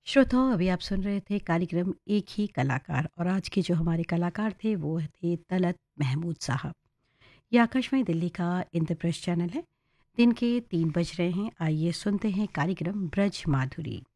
श्रोताओं, अभी आप सुन रहे थे कार्यक्रम एक ही कलाकार और आज के जो हमारे कलाकार थे वो थे तलत महमूद साहब। ये आकाशवाणी दिल्ली का इंद्रप्रस्थ चैनल है। दिन के 3 बज रहे हैं। आइए सुनते हैं कार्यक्रम ब्रज माधुरी।